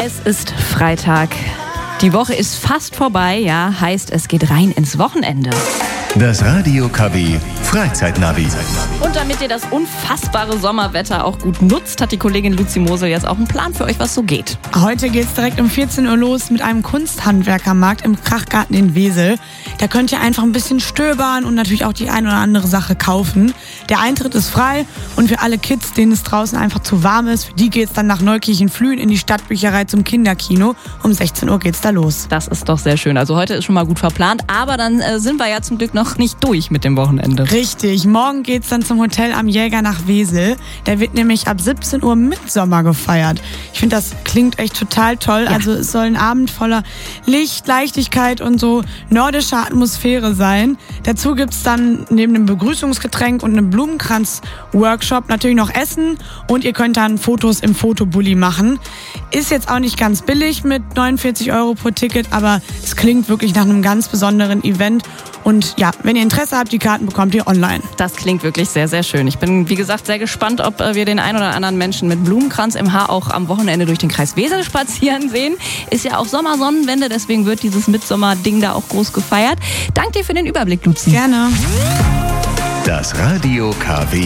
Es ist Freitag. Die Woche ist fast vorbei, ja, heißt es geht rein ins Wochenende. Das Radio KW Freizeitnavi. Und damit ihr das unfassbare Sommerwetter auch gut nutzt, hat die Kollegin Luzi Mosel jetzt auch einen Plan für euch, was so geht. Heute geht's direkt um 14 Uhr los mit einem Kunsthandwerkermarkt im Krachgarten in Wesel. Da könnt ihr einfach ein bisschen stöbern und natürlich auch die ein oder andere Sache kaufen. Der Eintritt ist frei und für alle Kids, denen es draußen einfach zu warm ist, für die geht's dann nach Neukirchen-Flühen in die Stadtbücherei zum Kinderkino. Um 16 Uhr geht's da los. Das ist doch sehr schön. Also heute ist schon mal gut verplant, aber dann sind wir ja zum Glück noch nicht durch mit dem Wochenende. Richtig, morgen geht's dann zum Hotel am Jäger nach Wesel. Da wird nämlich ab 17 Uhr Mittsommer gefeiert. Ich finde, das klingt echt total toll. Ja. Also es soll ein Abend voller Licht, Leichtigkeit und so nordischer Atmosphäre sein. Dazu gibt's dann neben dem Begrüßungsgetränk und einem Blumenkranz-Workshop natürlich noch Essen und ihr könnt dann Fotos im Fotobully machen. Ist jetzt auch nicht ganz billig mit 49 € pro Ticket, aber es klingt wirklich nach einem ganz besonderen Event. Und ja, wenn ihr Interesse habt, die Karten bekommt ihr online. Das klingt wirklich sehr, sehr schön. Ich bin, wie gesagt, sehr gespannt, ob wir den einen oder anderen Menschen mit Blumenkranz im Haar auch am Wochenende durch den Kreis Wesel spazieren sehen. Ist ja auch Sommersonnenwende, deswegen wird dieses Mittsommer-Ding da auch groß gefeiert. Danke dir für den Überblick, Luzi. Gerne. Das Radio KW